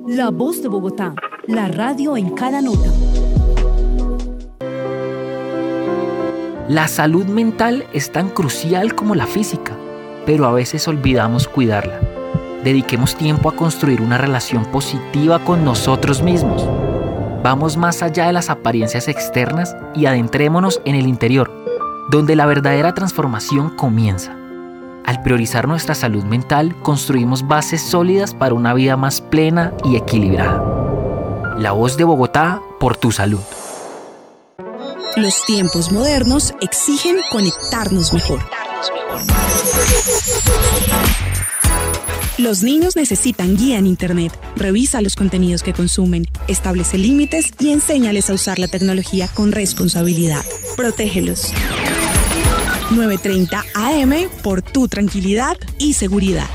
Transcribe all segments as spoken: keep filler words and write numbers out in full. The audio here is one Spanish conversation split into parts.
La Voz de Bogotá, la radio en cada nota. La salud mental es tan crucial como la física, pero a veces olvidamos cuidarla. Dediquemos tiempo a construir una relación positiva con nosotros mismos. Vamos más allá de las apariencias externas y adentrémonos en el interior, donde la verdadera transformación comienza. Al priorizar nuestra salud mental, construimos bases sólidas para una vida más plena y equilibrada. La Voz de Bogotá, por tu salud. Los tiempos modernos exigen conectarnos mejor. Los niños necesitan guía en Internet. Revisa los contenidos que consumen, establece límites y enséñales a usar la tecnología con responsabilidad. Protégelos. nueve treinta A M por tu tranquilidad y seguridad.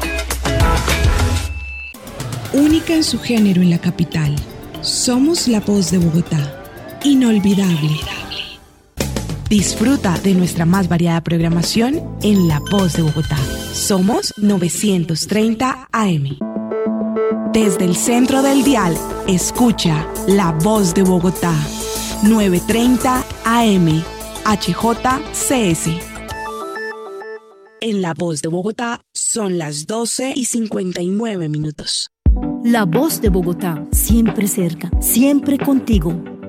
Única en su género en la capital. Somos La Voz de Bogotá. Inolvidable. Disfruta de nuestra más variada programación en La Voz de Bogotá. Somos novecientos treinta A M. Desde el centro del dial, escucha La Voz de Bogotá. novecientos treinta A M. H J C S. En La Voz de Bogotá son las doce y cincuenta y nueve minutos. La Voz de Bogotá, siempre cerca, siempre contigo.